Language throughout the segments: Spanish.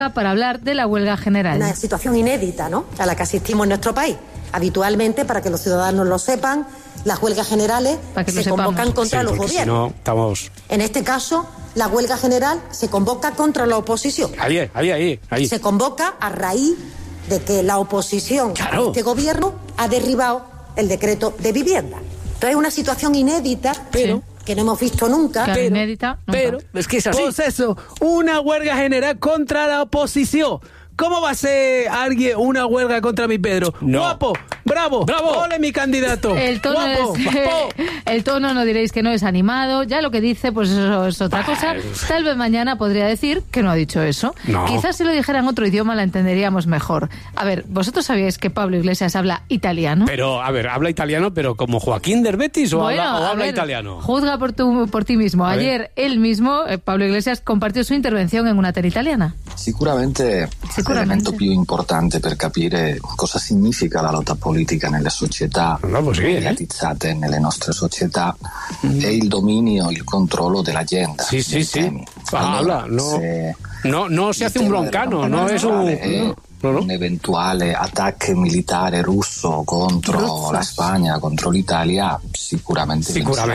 para hablar de la huelga general. Una situación inédita, ¿no?, a la que asistimos en nuestro país. Habitualmente, para que los ciudadanos lo sepan, las huelgas generales se convocan contra los gobiernos. Si no, estamos... En este caso, la huelga general se convoca contra la oposición. Ahí. Se convoca a raíz de que la oposición a este gobierno ha derribado el decreto de vivienda. Entonces es una situación inédita, pero que no hemos visto nunca. Claro, inédita, nunca. Pero es que es así. Pues eso, una huelga general contra la oposición. ¿Cómo va a ser alguien una huelga contra mi Pedro? No. Guapo, bravo, ole mi candidato. El tono no diréis que no es animado, ya lo que dice pues eso es otra cosa. Tal vez mañana podría decir que no ha dicho eso. No. Quizás si lo dijera en otro idioma la entenderíamos mejor. A ver, ¿vosotros sabíais que Pablo Iglesias habla italiano? Pero, a ver, habla italiano, pero como Joaquín del Betis o habla italiano. Juzga por ti mismo. Ayer él mismo, Pablo Iglesias, compartió su intervención en una tele italiana. Sicuramente l'elemento più importante per capire cosa significa la lotta politica nelle società mediatizzate, nelle nostre società, è il dominio, il controllo dell'agenda. Sì. Allora, no se hace un broncano, no es un... Un eventuale attacco militare russo contro la Spagna, contro l'Italia, sicuramente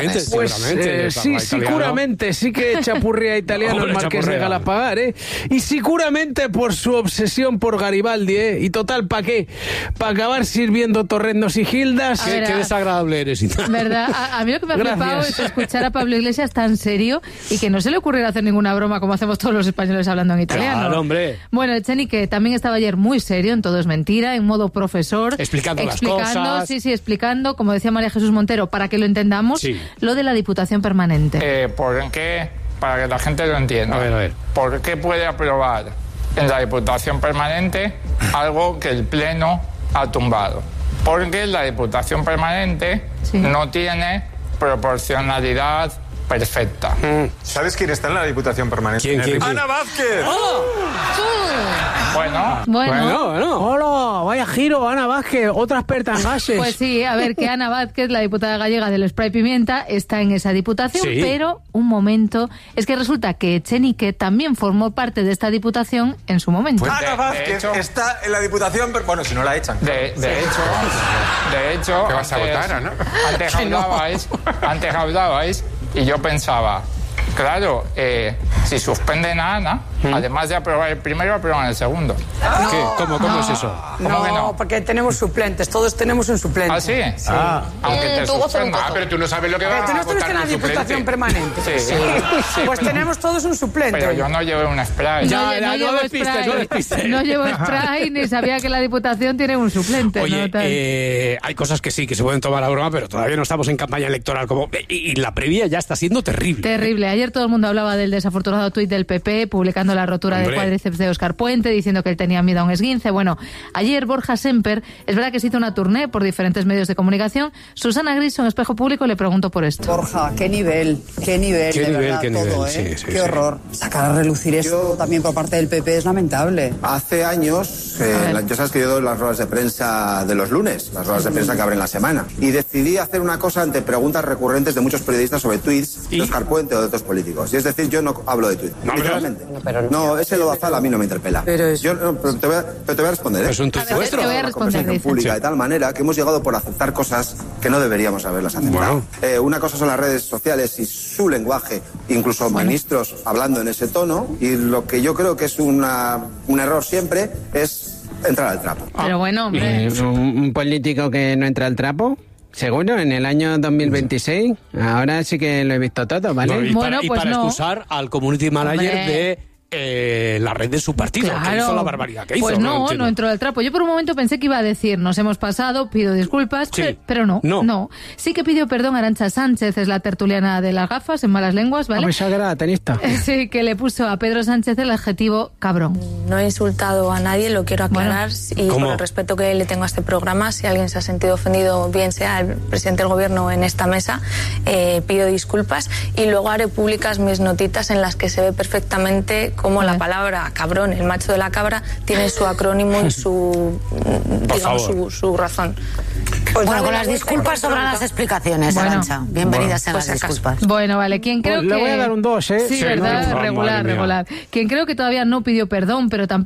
sí que chapurría italiano el Marqués de Galapagar, y seguramente por su obsesión por Garibaldi, y total, ¿para qué? Para acabar sirviendo torrendos y gildas. Qué desagradable eres, ¿verdad? A mí lo que me ha flipado es escuchar a Pablo Iglesias tan serio y que no se le ocurriera hacer ninguna broma como hacemos todos los españoles hablando en italiano. Claro, hombre. Bueno, Echenique también estaba ayer muy serio, en Todo es Mentira, en modo profesor. Explicando las cosas. Sí, explicando, como decía María Jesús Montero, para que lo entendamos, lo de la Diputación Permanente. ¿Por qué? Para que la gente lo entienda. A ver. ¿Por qué puede aprobar en la Diputación Permanente algo que el Pleno ha tumbado? Porque la Diputación Permanente no tiene proporcionalidad perfecta. ¿Sabes quién está en la Diputación Permanente? ¿Quién? ¡Ana Vázquez! Bueno. Hola, vaya giro, Ana Vázquez, otra experta en gases. Pues sí, a ver, que Ana Vázquez, la diputada gallega del Spray Pimienta, está en esa diputación, pero un momento, es que resulta que Echenique también formó parte de esta diputación en su momento. Pues Ana Vázquez está en la Diputación, bueno, si no la echan. De hecho, ¿qué vas a votar, no? Antes hablabais y yo pensaba, claro, si suspenden a Ana, además de aprobar el primero, aprueban el segundo. ¿Cómo es eso? No, porque tenemos suplentes, todos tenemos un suplente. ¿Ah, sí? Aunque te suspendan. Pero tú no sabes lo que va a votar. Tú no estuviste en la Diputación Permanente. Sí. Pues tenemos todos un suplente. Pero yo no llevé un spray. No llevo spray, ni sabía que la Diputación tiene un suplente. Oye, hay cosas que sí, que se pueden tomar a broma, pero todavía no estamos en campaña electoral. Y la previa ya está siendo terrible. Terrible. Ayer todo el mundo hablaba del desafortunado tuit del PP, publicando la rotura del cuádriceps de Óscar Puente, diciendo que él tenía miedo a un esguince. Bueno, ayer Borja Semper, es verdad que se hizo una tournée por diferentes medios de comunicación. Susana Griso en Espejo Público le preguntó por esto. Borja, qué nivel, qué horror. Sacar a relucir esto también por parte del PP es lamentable. Hace años, ya sabes que yo doy las ruedas de prensa de los lunes, las ruedas de prensa que abren la semana, y decidí hacer una cosa ante preguntas recurrentes de muchos periodistas sobre tuits de Óscar Puente o de otros políticos. Y es decir, yo no hablo de tuit, literalmente. No, ese lodazal a mí no me interpela. Pero te voy a responder. Es un tuit vuestro. Te voy a responder. Pública, de tal manera que hemos llegado por aceptar cosas que no deberíamos haberlas aceptado. Una cosa son las redes sociales y su lenguaje, incluso ministros hablando en ese tono, y lo que yo creo que es un error siempre es entrar al trapo. Pero bueno, hombre. ¿Un político que no entra al trapo? Seguro, en el año 2026. Ahora sí que lo he visto todo, ¿vale? Para excusar al community manager de la red de su partido, que hizo la barbaridad que hizo. Pues no entró al trapo. Yo por un momento pensé que iba a decir, nos hemos pasado, pido disculpas, pero no. Sí que pidió perdón a Arantxa Sánchez, es la tertuliana de las gafas, en malas lenguas, ¿vale? Esa era la tenista. Sí, que le puso a Pedro Sánchez el adjetivo cabrón. No he insultado a nadie, lo quiero aclarar, y ¿cómo? por el respeto que le tengo a este programa, si alguien se ha sentido ofendido, bien sea el presidente del gobierno en esta mesa, pido disculpas y luego haré públicas mis notitas en las que se ve perfectamente cómo la palabra cabrón, el macho de la cabra, tiene su acrónimo y su razón. Pues bueno, con las disculpas sobran las explicaciones, Arantxa. Bienvenidas sean las disculpas. Bueno, vale, quien creo que... Le voy a dar un 2, ¿eh? Sí, verdad, regular. Quien creo que todavía no pidió perdón, pero tampoco